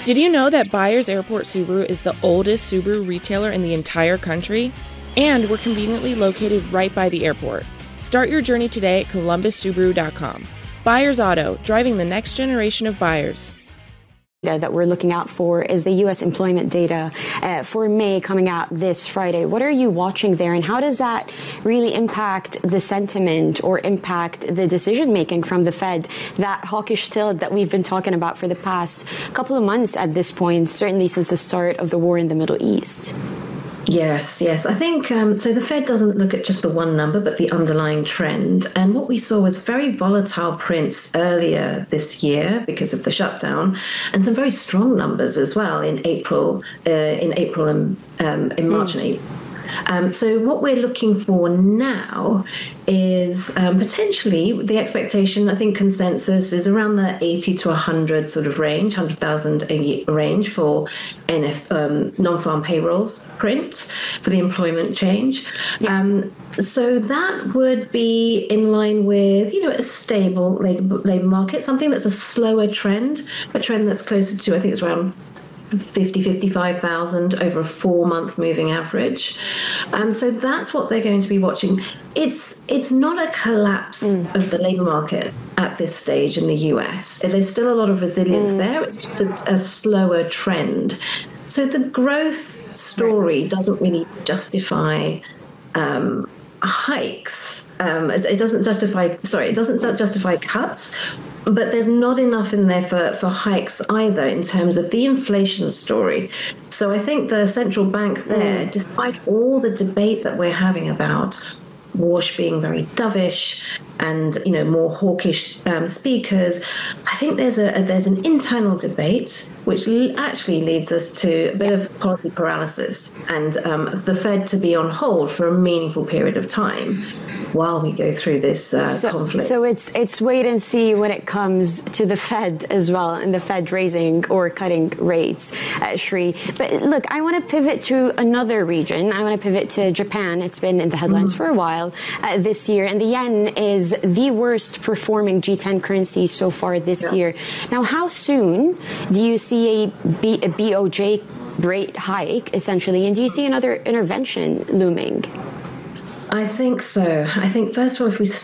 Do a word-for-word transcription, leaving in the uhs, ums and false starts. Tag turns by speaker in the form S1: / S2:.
S1: Did you know that Byers Airport Subaru is the oldest Subaru retailer in the entire country? And we're conveniently located right by the airport. Start your journey today at columbus subaru dot com. Byers Auto, driving the next generation of buyers.
S2: That we're looking out for is the U S employment data uh, for May coming out this Friday. What are you watching there, and how does that really impact the sentiment or impact the decision making from the Fed, that hawkish tilt that we've been talking about for the past couple of months at this point, certainly since the start of the war in the Middle East?
S3: Yes, yes. I think, um, so the Fed doesn't look at just the one number, but the underlying trend. And what we saw was very volatile prints earlier this year because of the shutdown, and some very strong numbers as well in April, uh, in April and um, in March mm. and April. Um, so what we're looking for now is um, potentially the expectation, I think consensus is around the eighty to one hundred sort of range, one hundred thousand a range for N F, um, non-farm payrolls print for the employment change. Yeah. Um, so that would be in line with, you know, a stable labor, labor market, something that's a slower trend, a trend that's closer to, I think it's around fifty, fifty-five thousand over a four-month moving average. Um, so that's what they're going to be watching. It's it's not a collapse mm. of the labour market at this stage in the U S. There's still a lot of resilience mm. there. It's just a, a slower trend. So the growth story doesn't really justify um, hikes. Um, it, it doesn't justify, sorry, it doesn't justify cuts. But there's not enough in there for, for hikes either in terms of the inflation story. So I think the central bank there, mm. despite all the debate that we're having about Warsh being very dovish and, you know, more hawkish um, speakers, I think there's a, a there's an internal debate which l- actually leads us to a bit of policy paralysis and um, the Fed to be on hold for a meaningful period of time while we go through this uh,
S2: so,
S3: conflict.
S2: So it's it's wait and see when it comes to the Fed as well, and the Fed raising or cutting rates, uh, Shri. But look, I want to pivot to another region. I want to pivot to Japan. It's been in the headlines mm-hmm. for a while uh, this year, and the yen is the worst performing G ten currency so far this yeah. year. Now, how soon do you see a, B, a B O J rate hike, essentially, and do you see another intervention looming?
S3: I think so. I think, first of all, if we